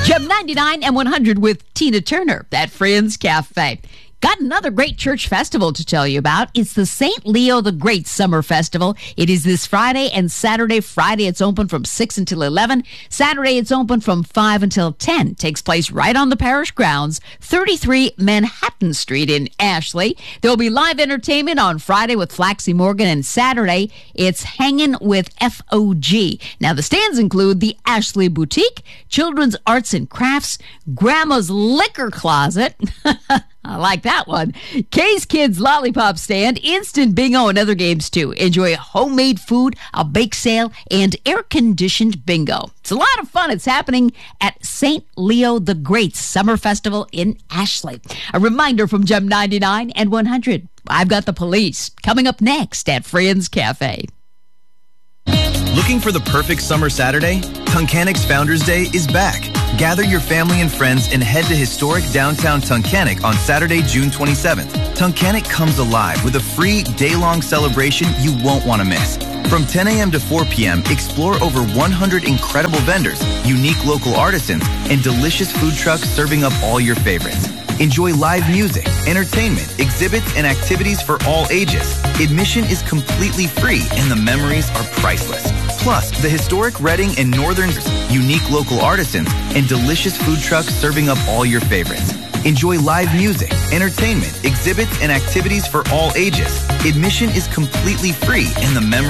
Gem 99 and 100 with Tina Turner at Friends Cafe. Got another great church festival to tell you about. It's the St. Leo the Great Summer Festival. It is this Friday and Saturday. Friday, it's open from 6 until 11. Saturday, it's open from 5 until 10. Takes place right on the parish grounds, 33 Manhattan Street in Ashley. There will be live entertainment on Friday with Flaxie Morgan, and Saturday, it's Hanging with FOG. Now, the stands include the Ashley Boutique, Children's Arts and Crafts, Grandma's Liquor Closet, I like that one. Kay's Kids Lollipop Stand, Instant Bingo, and other games too. Enjoy homemade food, a bake sale, and air-conditioned bingo. It's a lot of fun. It's happening at St. Leo the Great Summer Festival in Ashley. A reminder from Gem 99 and 100. I've got the police coming up next at Friends Cafe. Looking for the perfect summer Saturday? Tuncanic's Founders Day is back. Gather your family and friends and head to historic downtown Tunkhannock on Saturday, June 27th. Tunkhannock comes alive with a free day-long celebration you won't want to miss. From 10 a.m. to 4 p.m., explore over 100 incredible vendors, unique local artisans, and delicious food trucks serving up all your favorites. Enjoy live music, entertainment, exhibits, and activities for all ages. Admission is completely free, and the memories are priceless. Plus, the historic Reading and Northern, unique local artisans, and delicious food trucks serving up all your favorites. Enjoy live music, entertainment, exhibits, and activities for all ages. Admission is completely free, and the memories